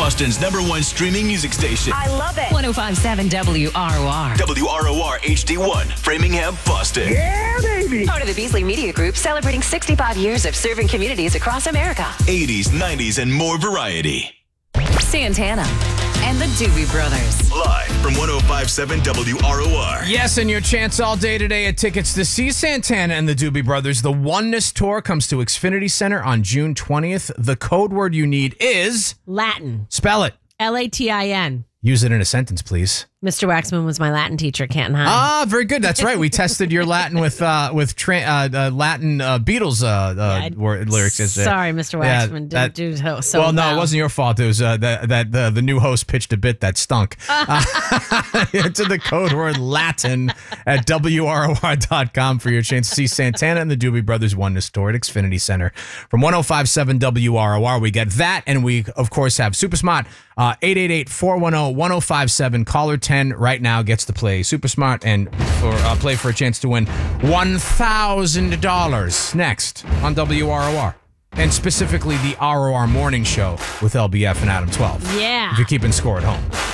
Boston's #1 streaming music station. I love it. 105.7 WROR. WROR HD1, Framingham, Boston. Yeah, baby. Part of the Beasley Media Group, celebrating 65 years of serving communities across America. 80s, 90s, and more variety. Santana and the Doobie Brothers. Live from 105.7 WROR. Yes, and your chance all day today at tickets to see Santana and the Doobie Brothers. The Oneness Tour comes to Xfinity Center on June 20th. The code word you need is... Latin. Spell it. Latin. Use it in a sentence, please. Mr. Waxman was my Latin teacher, Canton High. Ah, very good. That's right. We tested your Latin with Latin Beatles lyrics. Sorry, Mr. Waxman. Didn't do so well. No, it wasn't your fault. It was the new host pitched a bit that stunk. Enter the code word Latin at WROR.com for your chance to see Santana and the Doobie Brothers Oneness Tour at Xfinity Center. From 105.7 WROR, we get that, and we, of course, have Super Smart 888-410-1057. Caller 10 right now gets to play Super Smart and play for a chance to win $1,000 next on WROR. And specifically the ROR Morning Show with LBF and Adam 12. Yeah. If you're keeping score at home.